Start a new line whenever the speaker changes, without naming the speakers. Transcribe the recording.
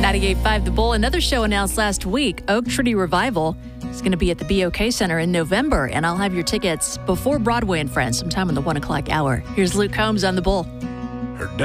98.5 The Bull, another show announced last week, Oak Tree Revival. It's going to be at the BOK Center in November, and I'll have your tickets before Broadway and Friends sometime in the 1 o'clock hour. Here's Luke Combs on The Bull.